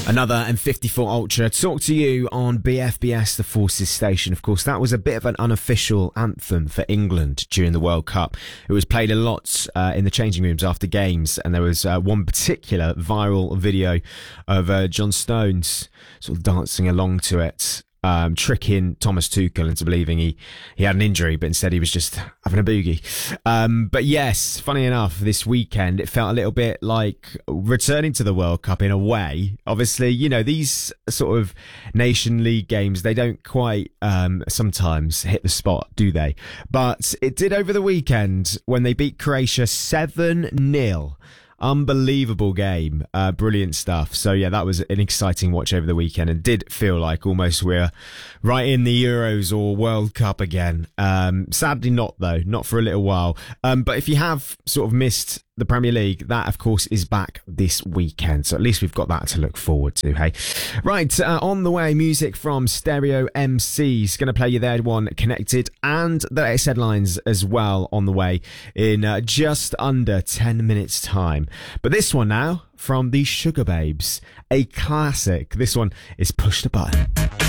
Another M54 Ultra. Talk to you on BFBS, the Forces Station. Of course, that was a bit of an unofficial anthem for England during the World Cup. It was played a lot in the changing rooms after games, and there was one particular viral video of John Stones sort of dancing along to it. Tricking Thomas Tuchel into believing he had an injury, but instead he was just having a boogie. But yes, funny enough, this weekend it felt a little bit like returning to the World Cup in a way. Obviously, you know, these sort of Nation League games, they don't quite sometimes hit the spot, do they? But it did over the weekend when they beat Croatia 7-0. Unbelievable game. Brilliant stuff. So yeah, that was an exciting watch over the weekend and did feel like almost we're right in the Euros or World Cup again. Sadly not though, not for a little while. But if you have sort of missed the Premier League, that of course is back this weekend. So at least we've got that to look forward to, hey? Right, on the way, music from Stereo MCs. Going to play you their one, Connected, and the latest headlines as well on the way in just under 10 minutes time. But this one now from the Sugar Babes, a classic. This one is Push the Button.